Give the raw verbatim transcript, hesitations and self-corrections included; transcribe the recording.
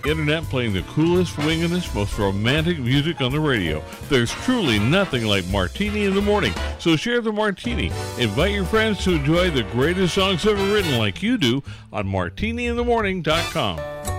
internet playing the coolest, swinginest, most romantic music on the radio. There's truly nothing like Martini in the Morning, so share the martini. Invite your friends to enjoy the greatest songs ever written like you do on martini in the morning dot com.